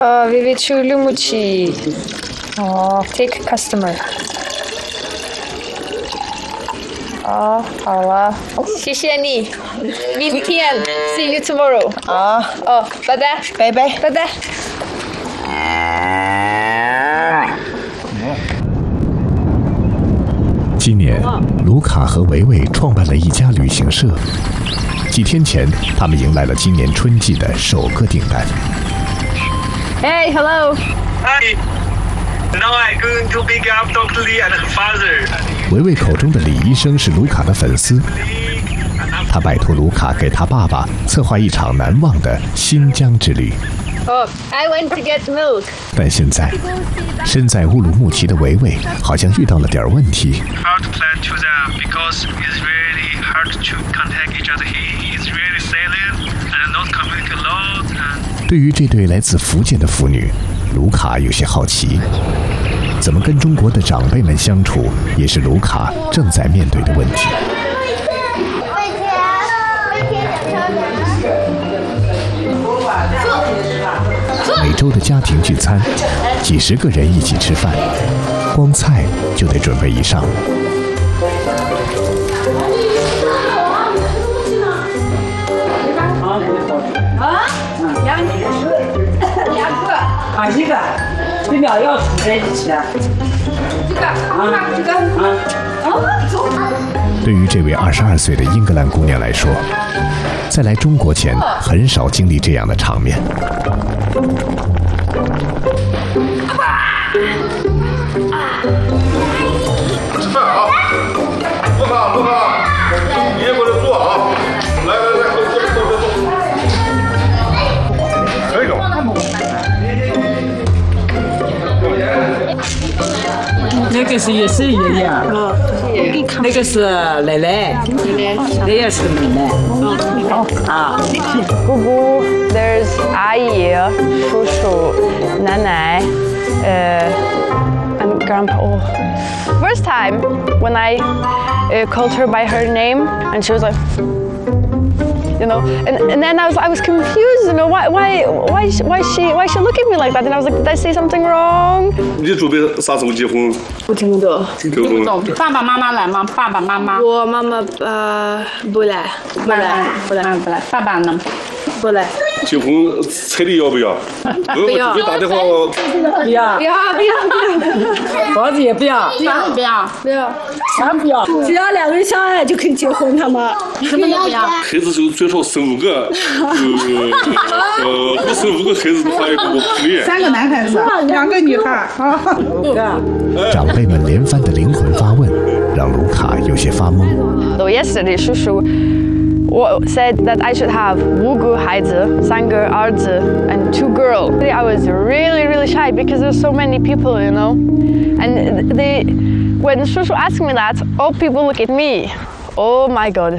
Vi Chulumuchi. Oh, take customer. 哦，好了，谢谢你，明天 see you tomorrow。哦，拜拜， 拜拜， 拜拜。 今年，卢卡和维维创办了一家旅行社。几天前，他们迎来了今年春季的首个订单。 Hey, hello. Hi. Now I'm going to pick up Dr. Lee and her father. 维维口中的李医生是卢卡的粉丝，他拜托卢卡给他爸爸策划一场难忘的新疆之旅。 Oh, I went to get milk. 但现在，身在乌鲁木齐的维维好像遇到了点问题。 Hard to plan to them because it's really hard to contact each other. He is really silent and not communicate a lot. 对于这对来自福建的父女，卢卡有些好奇，怎么跟中国的长辈们相处，也是卢卡正在面对的问题。每周的家庭聚餐，几十个人一起吃饭，光菜就得准备一上午。 一个，这俩要煮在一起的。 对于这位22岁的英格兰姑娘来说，在来中国前很少经历这样的场面。 吃饭啊！不看不看，你也过来坐啊！来来来，坐。可以了。 那个是也是爷爷，那个是奶奶，那也是奶奶。啊， 姑姑 ，there's 阿姨、叔叔、奶奶，and grandpa. Oh. First time when I called her by her name, and she was like, you know, and then I was confused, you know, why she look at me like that? And I was like, did I say something wrong? 你准备啥时候结婚？ 不听不懂。 听不懂。 爸爸妈妈来吗？爸爸妈妈。 我妈妈不来。 爸爸呢？ 不来。 结婚彩礼要不要？ 不要。 就打电话。 不要。房子也不要。 不要。 啥不要？ 只要两个人相爱就可以结婚，他们。 什么都不要。 孩子就最少生5个，不生5个孩子的话也不可以。 3个男孩子，2个女孩。 长辈们连番的灵魂发问，让卢卡有些发懵。 So yesterday, 叔叔said that I should have 5个孩子，3个儿子 and 2 girls. I was really shy because there's so many people, you know. And when 叔叔 asked me that, all people look at me. Oh my God.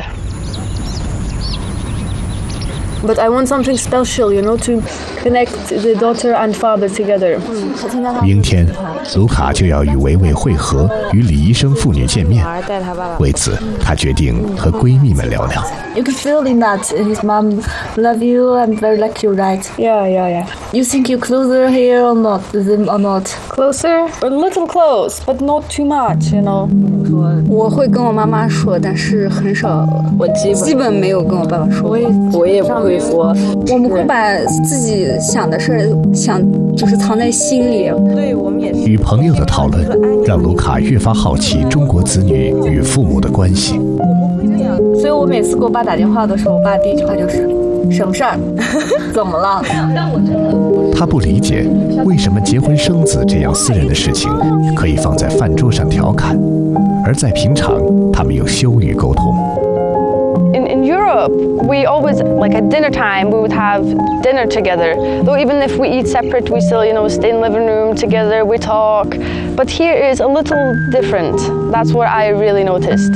But I want something special, you know, to connect the daughter and father together. 明天，卢卡就要与维维会合，与李医生父女见面。为此，她决定和闺蜜们聊聊。 You can feel in that his mom love you and very like you, right? Yeah. You think you closer here or not? With him or not? Closer? A little close, but not too much, you know. 我会跟我妈妈说，但是很少，我基本没有跟我爸爸说。 我也不会说。 我们会把自己想的事就是藏在心里。 对，我们也是。 与朋友的讨论让卢卡越发好奇中国子女与父母的关系。 所以我每次给我爸打电话的时候，我爸第一句话就是什么事儿，怎么了？ 他不理解为什么结婚生子这样私人的事情可以放在饭桌上调侃，而在平常他们用羞语沟通。 In Europe, we always, like at dinner time, we would have dinner together. Though even if we eat separate, we still, you know, stay in the living room together, we talk. But here is a little different. That's what I really noticed.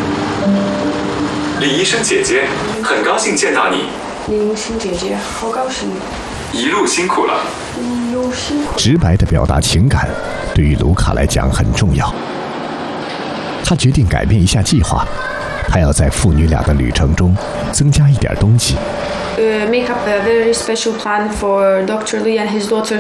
李医生姐姐，很高兴见到你。 李医生姐姐，好高兴。 一路辛苦了。 直白地表达情感，对于卢卡来讲很重要。他决定改变一下计划。他要在父女俩的旅程中增加一点东西。 Make up a very special plan for Dr. Lee and his daughter